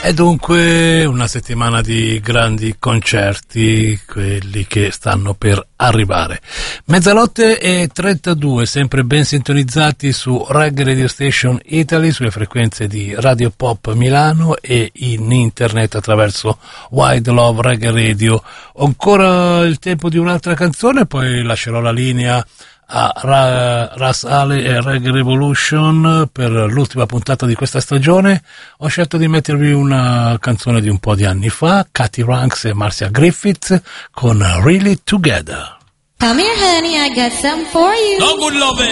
E dunque una settimana di grandi concerti, quelli che stanno per arrivare. Mezzanotte e 32, sempre ben sintonizzati su Reggae Radio Station Italy, sulle frequenze di Radio Pop Milano e in internet attraverso Wide Love Reggae Radio. Ancora il tempo di un'altra canzone, poi lascerò la linea a Ras Ale e Reggae Revolution per l'ultima puntata di questa stagione. Ho scelto di mettervi una canzone di un po' di anni fa, Katie Ranks e Marcia Griffiths con Really Together. Come here, honey, I got something for you. No good loving.